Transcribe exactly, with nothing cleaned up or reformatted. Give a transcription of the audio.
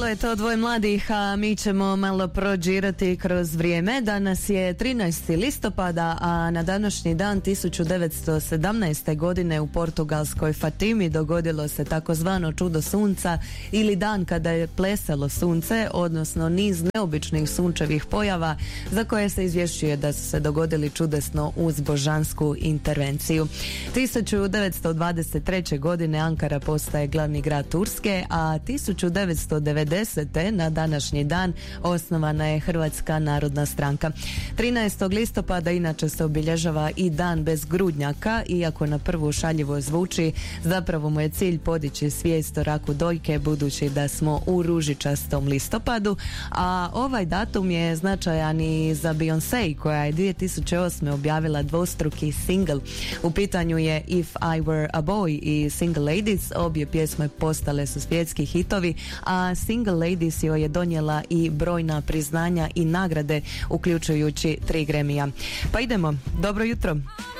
Bilo je to dvoje mladih, a mi ćemo malo prođirati kroz vrijeme. Danas je trinaesti listopada, a na današnji dan tisuću devetsto sedamnaeste. godine u portugalskoj Fatimi dogodilo se takozvano čudo sunca ili dan kada je plesalo sunce, odnosno niz neobičnih sunčevih pojava za koje se izvješćuje da su se dogodili čudesno uz božansku intervenciju. tisuću devetsto dvadeset treće. godine Ankara postaje glavni grad Turske, a tisuću devetsto devedesete. na današnji dan osnovana je Hrvatska narodna stranka. trinaestog listopada inače se obilježava i dan bez grudnjaka, iako na prvu šaljivo zvuči, zapravo mu je cilj podići svijest o raku dojke, budući da smo u ružičastom listopadu, a ovaj datum je značajan i za Beyoncé, koja je dvije tisuće osme. objavila dvostruki single. U pitanju je If I Were a Boy i Single Ladies. Obje pjesme postale su svjetski hitovi, a Single Ladies joj je donijela i brojna priznanja i nagrade, uključujući tri Grammy-a. Pa idemo, dobro jutro.